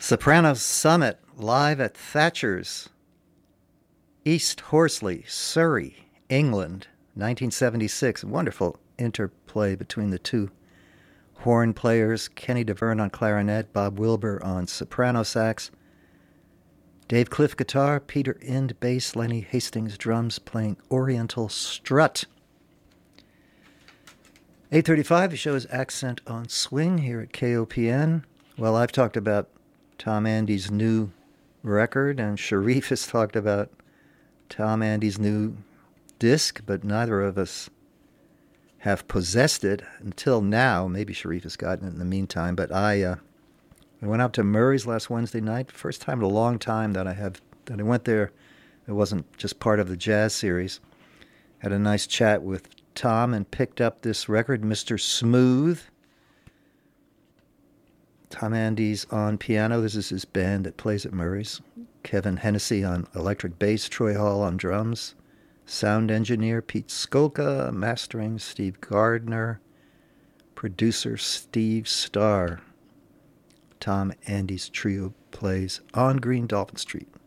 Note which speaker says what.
Speaker 1: Sopranos Summit live at Thatcher's, East Horsley, Surrey, England, 1976. Wonderful interplay between the two horn players. Kenny DeVerne on clarinet, Bob Wilbur on soprano sax, Dave Cliff guitar, Peter Ind bass, Lenny Hastings drums playing Oriental Strut. 8:35, the show is Accent on Swing here at KOPN. Well, I've talked about Tom Andy's new record, and Sharif has talked about Tom Andy's new disc, but neither of us have possessed it until now. Maybe Sharif has gotten it in the meantime, but I went out to Murray's last Wednesday night. First time in a long time that I went there. It wasn't just part of the jazz series. Had a nice chat with Tom and picked up this record, Mr. Smooth. Tom Andy's on piano. This is his band that plays at Murray's. Kevin Hennessy on electric bass, Troy Hall on drums, sound engineer Pete Skolka, mastering Steve Gardner, producer Steve Starr. Tom Andy's trio plays on Green Dolphin Street.